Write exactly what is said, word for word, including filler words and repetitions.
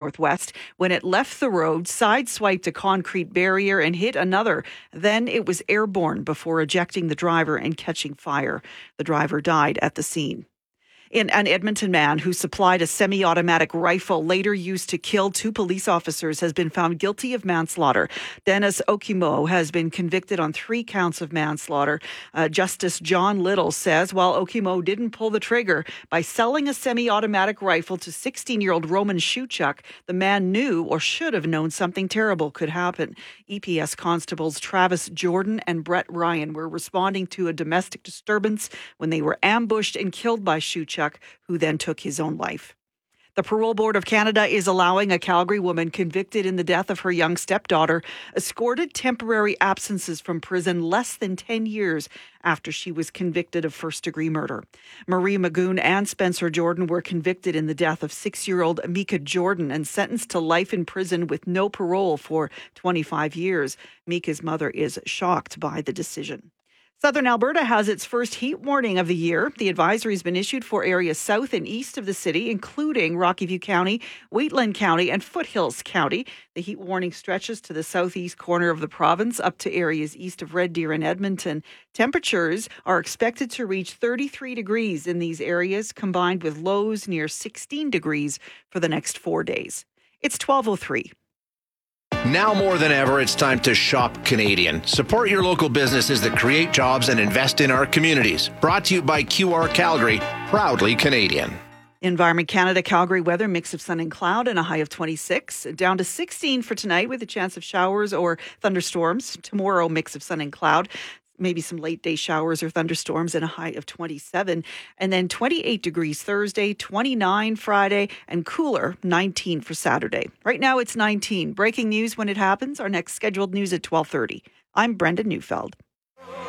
northwest when it left the road, sideswiped a concrete barrier and hit another. Then it was airborne before ejecting the driver and catching fire. The driver died at the scene. In an Edmonton man who supplied a semi-automatic rifle later used to kill two police officers has been found guilty of manslaughter. Dennis Okimo has been convicted on three counts of manslaughter. Uh, Justice John Little says while Okimo didn't pull the trigger, by selling a semi-automatic rifle to sixteen-year-old Roman Shuchuk, the man knew or should have known something terrible could happen. E P S constables Travis Jordan and Brett Ryan were responding to a domestic disturbance when they were ambushed and killed by Shuchuk, who then took his own life. The Parole Board of Canada is allowing a Calgary woman convicted in the death of her young stepdaughter escorted temporary absences from prison less than ten years after she was convicted of first-degree murder. Marie Magoon and Spencer Jordan were convicted in the death of six-year-old Mika Jordan and sentenced to life in prison with no parole for twenty-five years. Mika's mother is shocked by the decision. Southern Alberta has its first heat warning of the year. The advisory has been issued for areas south and east of the city, including Rocky View County, Wheatland County, and Foothills County. The heat warning stretches to the southeast corner of the province, up to areas east of Red Deer and Edmonton. Temperatures are expected to reach thirty-three degrees in these areas, combined with lows near sixteen degrees for the next four days. It's twelve oh three. Now more than ever, it's time to shop Canadian. Support your local businesses that create jobs and invest in our communities. Brought to you by Q R Calgary, proudly Canadian. Environment Canada, Calgary weather, mix of sun and cloud and a high of twenty-six. Down to sixteen for tonight with a chance of showers or thunderstorms. Tomorrow, mix of sun and cloud. Maybe some late day showers or thunderstorms and a high of twenty-seven. And then twenty-eight degrees Thursday, twenty-nine Friday, and cooler, nineteen for Saturday. Right now it's nineteen. Breaking news when it happens. Our next scheduled news at twelve thirty. I'm Brenda Neufeld.